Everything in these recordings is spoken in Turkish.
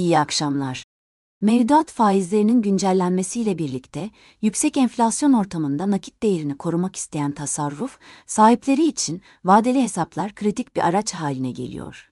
İyi akşamlar. Mevduat faizlerinin güncellenmesiyle birlikte yüksek enflasyon ortamında nakit değerini korumak isteyen tasarruf sahipleri için vadeli hesaplar kritik bir araç haline geliyor.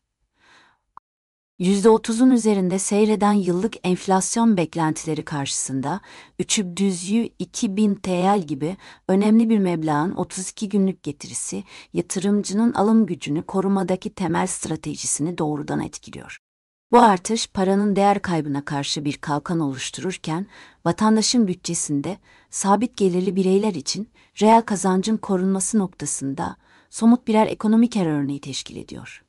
%30'un üzerinde seyreden yıllık enflasyon beklentileri karşısında 300.000 TL gibi önemli bir meblağın 32 günlük getirisi yatırımcının alım gücünü korumadaki temel stratejisini doğrudan etkiliyor. Bu artış paranın değer kaybına karşı bir kalkan oluştururken, vatandaşın bütçesinde sabit gelirli bireyler için reel kazancın korunması noktasında somut birer ekonomik örneği teşkil ediyor.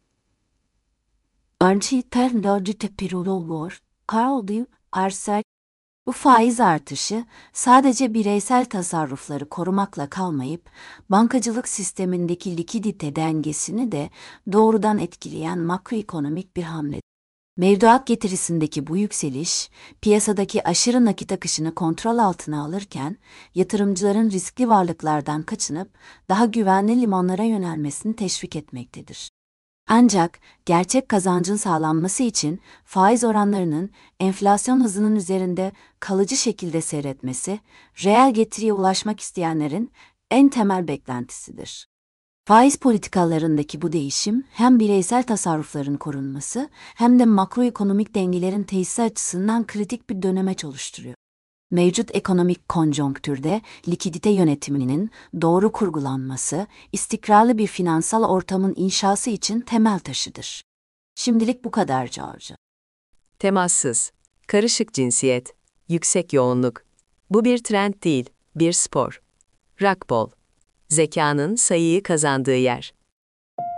Bu faiz artışı sadece bireysel tasarrufları korumakla kalmayıp, bankacılık sistemindeki likidite dengesini de doğrudan etkileyen makroekonomik bir hamle. Mevduat getirisindeki bu yükseliş, piyasadaki aşırı nakit akışını kontrol altına alırken, yatırımcıların riskli varlıklardan kaçınıp daha güvenli limanlara yönelmesini teşvik etmektedir. Ancak gerçek kazancın sağlanması için faiz oranlarının enflasyon hızının üzerinde kalıcı şekilde seyretmesi, reel getiriye ulaşmak isteyenlerin en temel beklentisidir. Faiz politikalarındaki bu değişim hem bireysel tasarrufların korunması hem de makroekonomik dengelerin tesisi açısından kritik bir dönemeç oluşturuyor. Mevcut ekonomik konjonktürde likidite yönetiminin doğru kurgulanması, istikrarlı bir finansal ortamın inşası için temel taşıdır. Şimdilik bu kadar George. Temassız, karışık cinsiyet, yüksek yoğunluk. Bu bir trend değil, bir spor. Racquetball. Zekanın sayıyı kazandığı yer.